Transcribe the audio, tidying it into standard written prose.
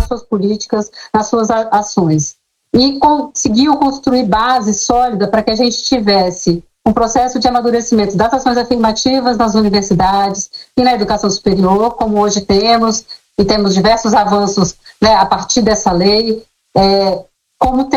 suas políticas, nas suas ações. E conseguiu construir base sólida para que a gente tivesse um processo de amadurecimento das ações afirmativas nas universidades e na educação superior, como hoje temos, e temos diversos avanços, né, a partir dessa lei, como